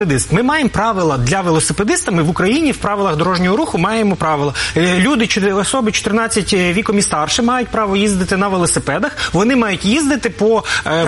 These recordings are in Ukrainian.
Ми маємо правила для велосипедиста, ми в Україні в правилах дорожнього руху маємо правила. Люди, особи 14 віком і старше мають право їздити на велосипедах, вони мають їздити по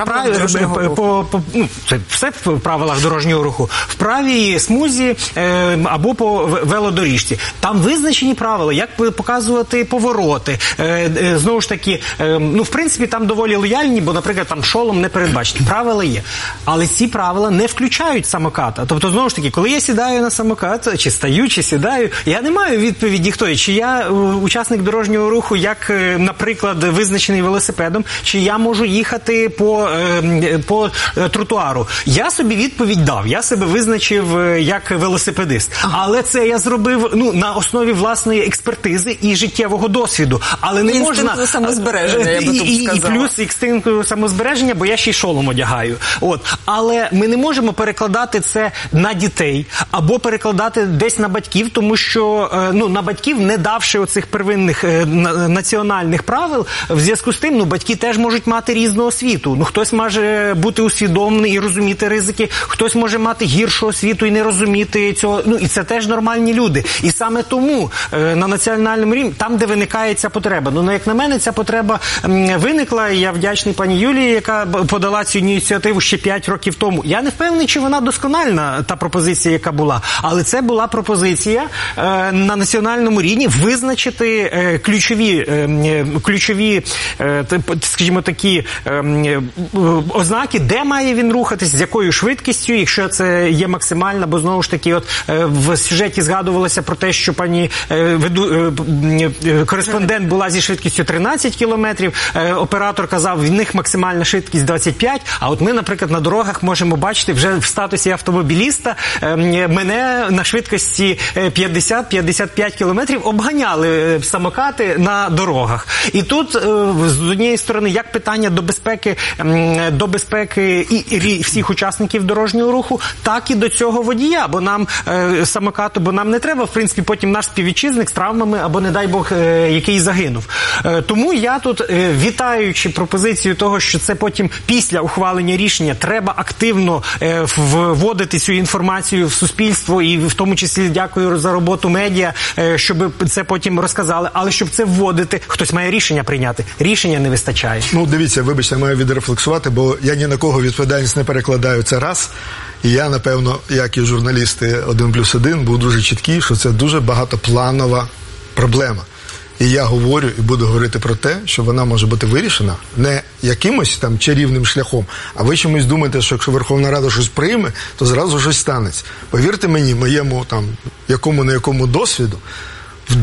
це все в правилах дорожнього руху, в правій смузі або по велодоріжці. Там визначені правила, як показувати повороти. Знову ж таки, в принципі, там доволі лояльні, бо, наприклад, там шолом не передбачені. Правила є. Але ці правила не включають самоката. Тобто, знову ж таки, коли я сідаю на самокат, чи стаю, чи сідаю, я не маю відповіді, хто є. Чи я учасник дорожнього руху, як, наприклад, визначений велосипедом, чи я можу їхати по тротуару. Я собі відповідь дав. Я себе визначив як велосипедист. Але це я зробив на основі власної експертизи і життєвого досвіду. Але не можна... Інстинкту самозбереження, я би тут сказала. І плюс інстинкту самозбереження, бо я ще й шолом одягаю. Але ми не можемо перекладати це на дітей або перекладати десь на батьків, тому що на батьків, не давши оцих первинних національних правил, в зв'язку з тим, батьки теж можуть мати різну освіту. Хтось може бути усвідомлений і розуміти ризики, хтось може мати гіршу освіту і не розуміти цього. І це теж нормальні люди. І саме тому на національному рівні, там, де виникає ця потреба. Як на мене, ця потреба виникла, і я вдячний пані Юлії, яка подала цю ініціативу ще 5 років тому. Я не впевнений, чи вона доскональна, та пропозиція, яка була. Але це була пропозиція на національному рівні визначити ключові, скажімо, такі ознаки, де має він рухатись, з якою швидкістю, якщо це є максимальна, бо знову ж таки в сюжеті згадувалося про те, що пані кореспондент була зі швидкістю 13 кілометрів, оператор казав, в них максимальна швидкість 25, а ми, наприклад, на дорогах можемо бачити вже в статусі автомобіліста мене на швидкості 50-55 кілометрів обганяли самокати на дорогах. І тут, з однієї сторони, як питання до безпеки і всіх учасників дорожнього руху, так і до цього водія, бо нам не треба, в принципі, потім наш співвітчизник з травмами, або, не дай Бог, який загинув. Тому я тут, вітаючи пропозицію того, що це потім після ухвалення рішення треба активно вводити цю інформацію в суспільство, і в тому числі дякую за роботу медіа, щоб це потім розказали, але щоб це вводити, хтось має рішення прийняти. Рішення не вистачає. Дивіться, вибачте, маю відрефлексувати, бо я ні на кого відповідальність не перекладаю, це раз. І я, напевно, як і журналісти 1+1, був дуже чіткий, що це дуже багатопланова проблема. І я говорю і буду говорити про те, що вона може бути вирішена не якимось там чарівним шляхом, а ви чомусь думаєте, що якщо Верховна Рада щось прийме, то зразу щось станеться. Повірте мені, моєму там якому досвіду, в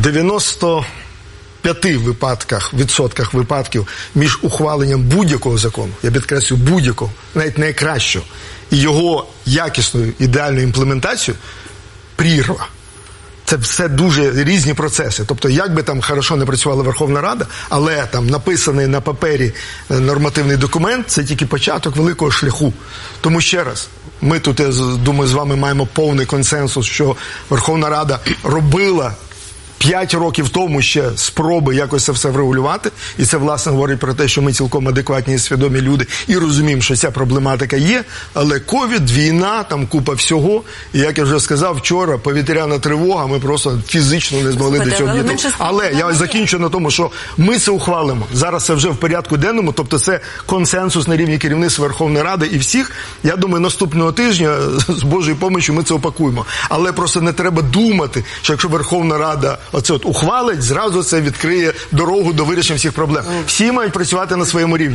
95% випадків між ухваленням будь-якого закону, я підкреслю будь-якого, навіть найкращого, і його якісною, ідеальною імплементацією прірва. Це все дуже різні процеси. Тобто, як би там хорошо не працювала Верховна Рада, але там написаний на папері нормативний документ – це тільки початок великого шляху. Тому ще раз, ми тут, я думаю, з вами маємо повний консенсус, що Верховна Рада робила 5 років тому ще спроби якось це все врегулювати, і це, власне, говорить про те, що ми цілком адекватні і свідомі люди, і розуміємо, що ця проблематика є, але ковід, війна, там купа всього, і, як я вже сказав, вчора повітряна тривога, ми просто фізично не змогли до цього дійти. Але я закінчу на тому, що ми це ухвалимо. Зараз це вже в порядку денному, тобто це консенсус на рівні керівництва Верховної Ради і всіх. Я думаю, наступного тижня з Божою помочю ми це опакуємо. Але просто не треба думати, що якщо Верховна Рада ухвалить, зразу це відкриє дорогу до вирішення всіх проблем. Всі мають працювати на своєму рівні.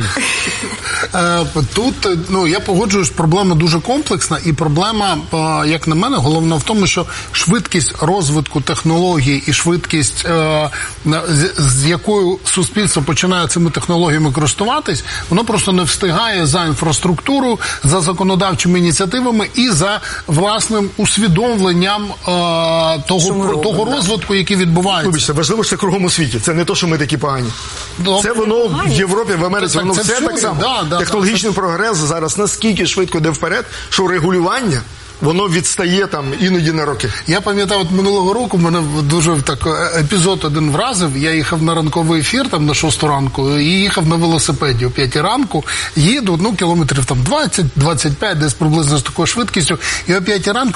Тут, я погоджуюсь, проблема дуже комплексна, і проблема, як на мене, головна в тому, що швидкість розвитку технологій і швидкість, з якою суспільство починає цими технологіями користуватись, воно просто не встигає за інфраструктуру, за законодавчими ініціативами і за власним усвідомленням того розвитку, який відбувається. Вибачте, важливо, що це кругом у світі. Це не то, що ми такі погані. Це воно в Європі, в Америці, воно все так само. Технологічний прогрес зараз наскільки швидко йде вперед, що регулювання воно відстає там іноді на роки. Я пам'ятаю, от минулого року мене дуже так епізод один вразив. Я їхав на ранковий ефір там на 6 ранку і їхав на велосипеді о 5 ранку. Їду, кілометрів там 20-25, десь приблизно з такою швидкістю. І о 5 ранку